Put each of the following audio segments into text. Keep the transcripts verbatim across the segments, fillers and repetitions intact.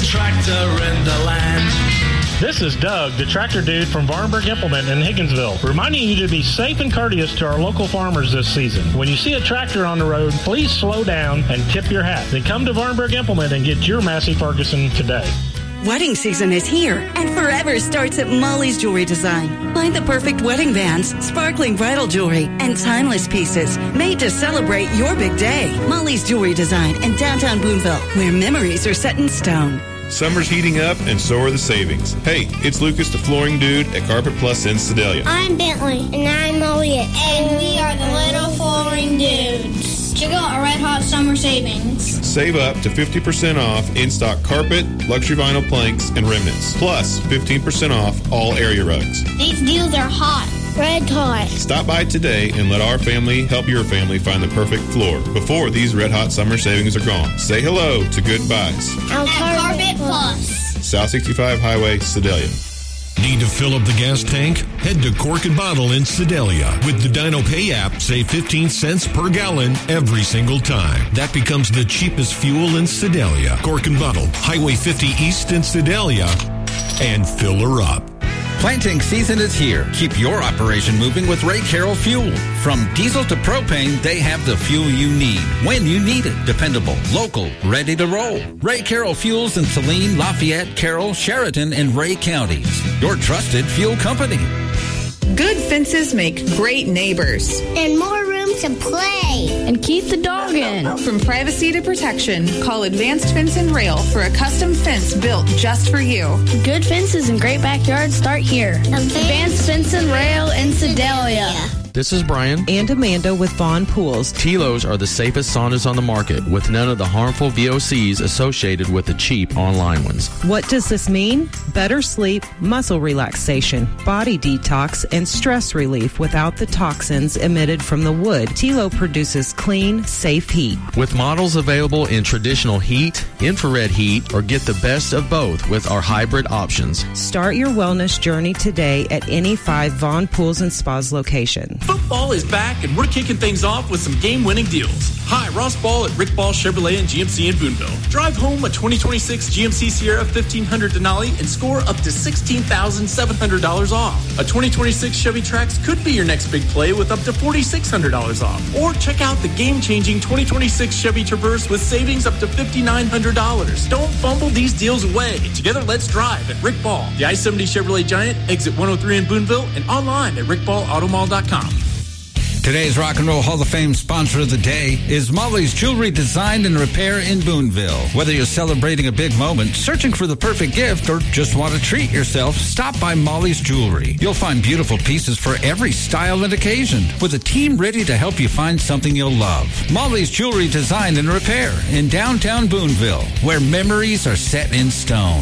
tractor in the land. This is Doug, the tractor dude from Varnberg Implement in Higginsville, reminding you to be safe and courteous to our local farmers this season. When you see a tractor on the road, please slow down and tip your hat. Then come to Varnberg Implement and get your Massey Ferguson today. Wedding season is here, and forever starts at Molly's Jewelry Design. Find the perfect wedding bands, sparkling bridal jewelry, and timeless pieces made to celebrate your big day. Molly's Jewelry Design in downtown Boonville, where memories are set in stone. Summer's heating up, and so are the savings. Hey, it's Lucas, the flooring dude at Carpet Plus in Sedalia. I'm Bentley, and I'm Elliot. And we are the Little Flooring Dudes. Check out our Red Hot Summer Savings. Save up to fifty percent off in-stock carpet, luxury vinyl planks, and remnants. Plus, fifteen percent off all area rugs. These deals are hot. Red Hot. Stop by today and let our family help your family find the perfect floor before these Red Hot Summer Savings are gone. Say hello to Good Buys. At Carpet Plus. South sixty-five Highway, Sedalia. Need to fill up the gas tank? Head to Cork and Bottle in Sedalia. With the Dino Pay app, save fifteen cents per gallon every single time. That becomes the cheapest fuel in Sedalia. Cork and Bottle, Highway fifty East in Sedalia, and fill her up. Planting season is here. Keep your operation moving with Ray Carroll Fuel. From diesel to propane, they have the fuel you need when you need it. Dependable, local, ready to roll. Ray Carroll Fuels in Saline, Lafayette, Carroll, Sheridan, and Ray counties. Your trusted fuel company. Good fences make great neighbors. And more room to play. And keep the dog in. From privacy to protection, call Advanced Fence and Rail for a custom fence built just for you. Good fences and great backyards start here. Advanced, Advanced Fence and Rail in Sedalia. This is Brian and Amanda with Vaughn Pools. T-Lo's are the safest saunas on the market with none of the harmful V O Cs associated with the cheap online ones. What does this mean? Better sleep, muscle relaxation, body detox, and stress relief without the toxins emitted from the wood. T-Lo produces clean, safe heat. With models available in traditional heat, infrared heat, or get the best of both with our hybrid options. Start your wellness journey today at any five Vaughn Pools and Spas location. Football is back, and we're kicking things off with some game-winning deals. Hi, Ross Ball at Rick Ball Chevrolet and G M C in Boonville. Drive home a twenty twenty-six G M C Sierra fifteen hundred Denali and score up to sixteen thousand seven hundred dollars off. A twenty twenty-six Chevy Trax could be your next big play with up to four thousand six hundred dollars off. Or check out the game-changing twenty twenty-six Chevy Traverse with savings up to five thousand nine hundred dollars. Don't fumble these deals away. Together, let's drive at Rick Ball, the I seventy Chevrolet Giant, exit one oh three in Boonville, and online at rick ball auto mall dot com. Today's Rock and Roll Hall of Fame sponsor of the day is Molly's Jewelry Design and Repair in Boonville. Whether you're celebrating a big moment, searching for the perfect gift, or just want to treat yourself, stop by Molly's Jewelry. You'll find beautiful pieces for every style and occasion, with a team ready to help you find something you'll love. Molly's Jewelry Design and Repair in downtown Boonville, where memories are set in stone.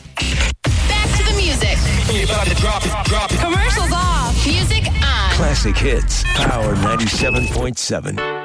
Back to the music. Drop it, drop it. Commercials off. Music on. Classic hits. Power ninety-seven point seven.